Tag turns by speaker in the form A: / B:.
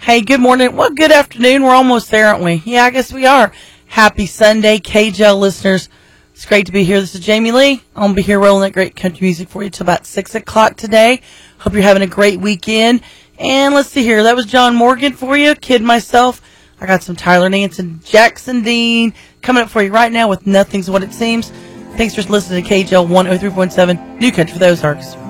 A: Hey, good morning. Well, good afternoon. We're almost there, aren't we? Yeah, I guess we are. Happy Sunday, KJL listeners. It's great to be here. This is Jamie Lee. I'm going to be here rolling that great country music for you till about 6 o'clock today. Hope you're having a great weekend. And let's see here. That was John Morgan for you. Kid myself. I got some Tyler Nansen, Jackson Dean coming up for you right now with Nothing's What It Seems. Thanks for listening to KJL 103.7 New Country for the Ozarks.